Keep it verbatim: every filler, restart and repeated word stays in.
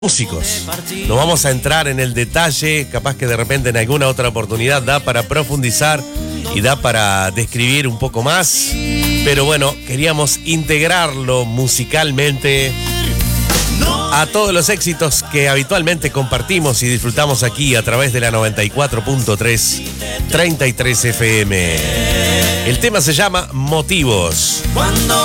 músicos. No vamos a entrar en el detalle, capaz que de repente en alguna otra oportunidad da para profundizar y da para describir un poco más, pero bueno, queríamos integrarlo musicalmente a todos los éxitos que habitualmente compartimos y disfrutamos aquí a través de la noventa y cuatro punto tres, treinta y tres F M. El tema se llama Motivos.